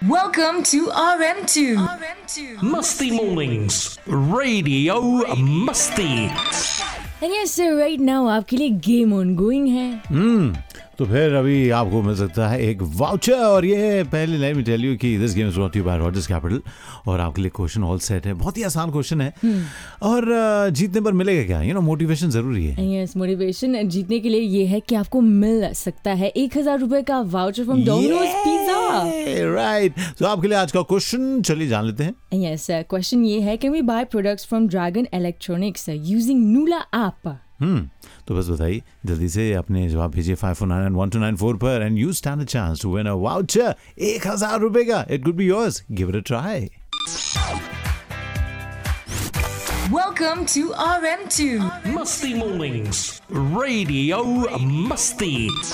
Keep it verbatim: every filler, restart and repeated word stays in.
Welcome to R M two. Musty Mornings, Radio Musty. And yes, sir, right now आपके लिए game ongoing है. हम्म तो फिर अभी आपको मिल सकता है एक वाउचर और ये पहले लेट मी टेल यू कि this game is brought to you bye Rogers capital और आपके लिए क्वेश्चन ऑल सेट है. बहुत ही आसान क्वेश्चन है और uh, जीतने पर मिलेगा क्या? यू नो मोटिवेशन जरूरी है. यस, मोटिवेशन जीतने के लिए ये है कि आपको मिल सकता है एक हजार रुपए का voucher from Domino's pizza. Right, तो आपके लिए आज का क्वेश्चन चलिए जान लेते हैं. यस, क्वेश्चन ये है, can we by products from dragon electronics using नूला app? हम्म तो बस बताइए जल्दी से अपने जवाब भेजिए five four nine one two nine four पर and you stand a chance to win a voucher एक हजार रुपए का. It could be yours. Give it a try. Welcome to R M two. Musty Mornings, Radio Musty.